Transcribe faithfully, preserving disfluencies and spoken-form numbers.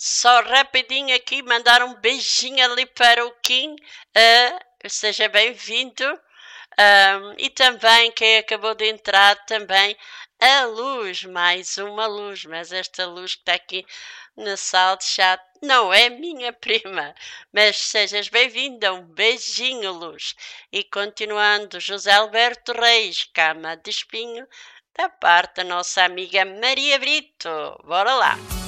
Só rapidinho aqui mandar um beijinho ali para o Kim. Uh, seja bem-vindo. Um, e também quem acabou de entrar também a Luz, mais uma luz, mas esta luz que está aqui na sala de chat não é minha prima, mas sejas bem-vinda, um beijinho, Luz. E continuando, José Alberto Reis, cama de espinho, da parte da nossa amiga Maria Brito. Bora lá!